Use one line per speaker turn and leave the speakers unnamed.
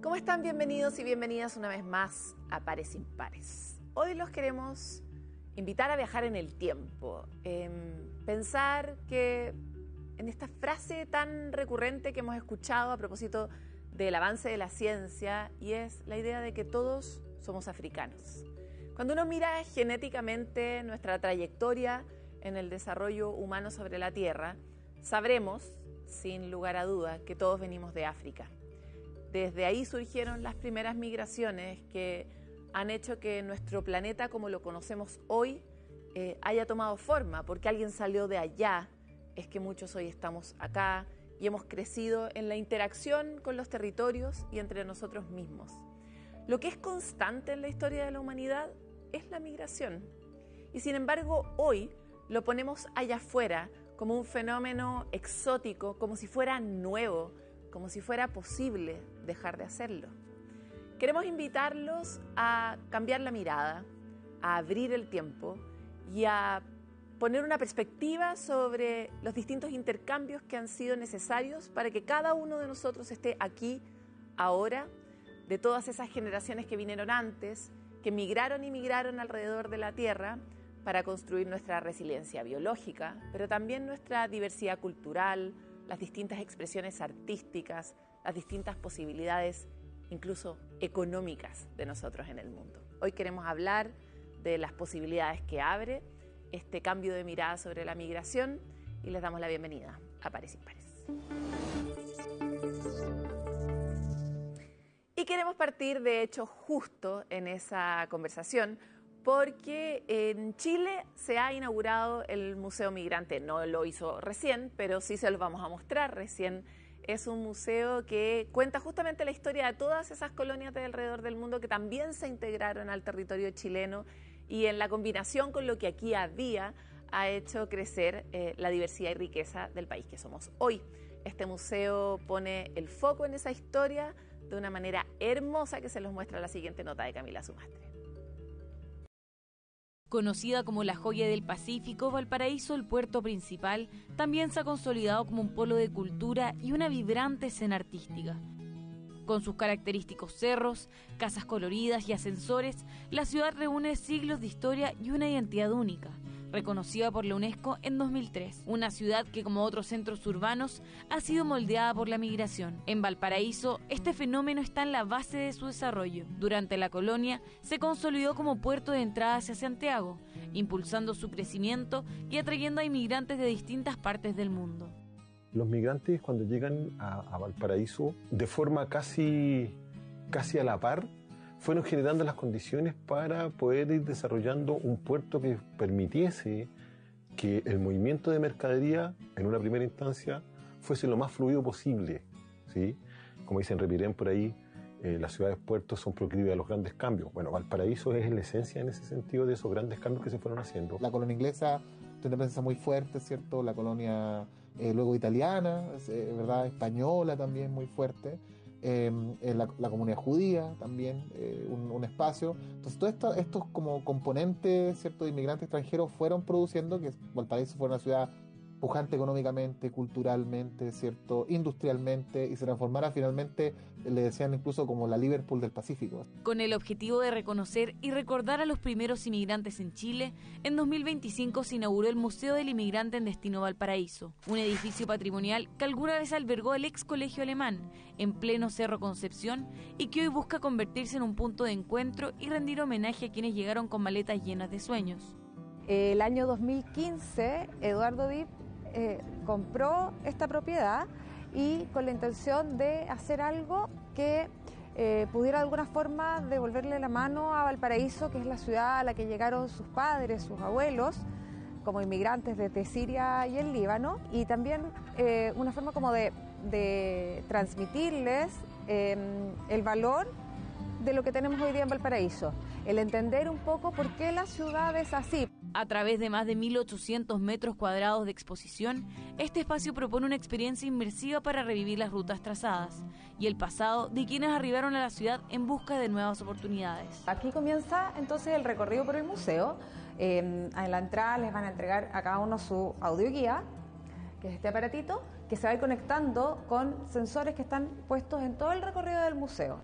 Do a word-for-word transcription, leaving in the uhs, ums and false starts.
¿Cómo están? Bienvenidos y bienvenidas una vez más a Pares Impares. Hoy los queremos invitar a viajar en el tiempo, eh, pensar que en esta frase tan recurrente que hemos escuchado a propósito del avance de la ciencia, y es la idea de que todos somos africanos. Cuando uno mira genéticamente nuestra trayectoria en el desarrollo humano sobre la Tierra, sabremos, sin lugar a duda, que todos venimos de África. Desde ahí surgieron las primeras migraciones que han hecho que nuestro planeta, como lo conocemos hoy, eh, haya tomado forma, porque alguien salió de allá, es que muchos hoy estamos acá y hemos crecido en la interacción con los territorios y entre nosotros mismos. Lo que es constante en la historia de la humanidad es la migración. Y sin embargo, hoy lo ponemos allá afuera como un fenómeno exótico, como si fuera nuevo, como si fuera posible dejar de hacerlo. Queremos invitarlos a cambiar la mirada, a abrir el tiempo y a poner una perspectiva sobre los distintos intercambios que han sido necesarios para que cada uno de nosotros esté aquí, ahora, de todas esas generaciones que vinieron antes, que migraron y migraron alrededor de la Tierra para construir nuestra resiliencia biológica, pero también nuestra diversidad cultural, las distintas expresiones artísticas, las distintas posibilidades, incluso económicas, de nosotros en el mundo. Hoy queremos hablar de las posibilidades que abre este cambio de mirada sobre la migración y les damos la bienvenida a Pares Impares. Y queremos partir, de hecho, justo en esa conversación, porque en Chile se ha inaugurado el Museo Migrante. No lo hizo recién, pero sí se lo vamos a mostrar recién. Es un museo que cuenta justamente la historia de todas esas colonias de alrededor del mundo que también se integraron al territorio chileno, y en la combinación con lo que aquí había ha hecho crecer eh, la diversidad y riqueza del país que somos hoy. Este museo pone el foco en esa historia de una manera hermosa que se los muestra la siguiente nota de Camila Sumastre.
Conocida como la joya del Pacífico, Valparaíso, el puerto principal, también se ha consolidado como un polo de cultura y una vibrante escena artística. Con sus característicos cerros, casas coloridas y ascensores, la ciudad reúne siglos de historia y una identidad única, reconocida por la UNESCO en dos mil tres. Una ciudad que, como otros centros urbanos, ha sido moldeada por la migración. En Valparaíso, este fenómeno está en la base de su desarrollo. Durante la colonia, se consolidó como puerto de entrada hacia Santiago, impulsando su crecimiento y atrayendo a inmigrantes de distintas partes del mundo.
Los migrantes, cuando llegan a, a Valparaíso, de forma casi, casi a la par, fueron generando las condiciones para poder ir desarrollando un puerto que permitiese que el movimiento de mercadería, en una primera instancia, fuese lo más fluido posible, ¿sí? Como dicen Repirén por ahí, eh, las ciudades puertos son proclives a los grandes cambios. Bueno, Valparaíso es la esencia en ese sentido de esos grandes cambios que se fueron haciendo.
La colonia inglesa tiene una presencia muy fuerte, ¿cierto? La colonia eh, luego italiana, eh, ¿verdad? Española también muy fuerte. Eh, la, la comunidad judía también, eh, un, un espacio. Entonces todos esto, estos como componentes, ¿cierto?, de inmigrantes extranjeros fueron produciendo que Valparaíso fuera una ciudad pujante económicamente, culturalmente, ¿cierto?, industrialmente, y se transformara finalmente, le decían incluso como la Liverpool del Pacífico.
Con el objetivo de reconocer y recordar a los primeros inmigrantes en Chile, en dos mil veinticinco se inauguró el Museo del Inmigrante en Destino Valparaíso, un edificio patrimonial que alguna vez albergó el ex colegio alemán, en pleno Cerro Concepción, y que hoy busca convertirse en un punto de encuentro y rendir homenaje a quienes llegaron con maletas llenas de sueños.
El año dos mil quince, Eduardo Dip Eh, compró esta propiedad y con la intención de hacer algo que eh, pudiera de alguna forma devolverle la mano a Valparaíso, que es la ciudad a la que llegaron sus padres, sus abuelos, como inmigrantes desde Siria y el Líbano, y también eh, una forma como de, de transmitirles eh, el valor de lo que tenemos hoy día en Valparaíso, el entender un poco por qué la ciudad es así.
A través de más de mil ochocientos metros cuadrados de exposición, este espacio propone una experiencia inmersiva para revivir las rutas trazadas y el pasado de quienes arribaron a la ciudad en busca de nuevas oportunidades.
Aquí comienza entonces el recorrido por el museo. Eh, en la entrada les van a entregar a cada uno su audioguía, que es este aparatito, que se va a ir conectando con sensores que están puestos en todo el recorrido del museo.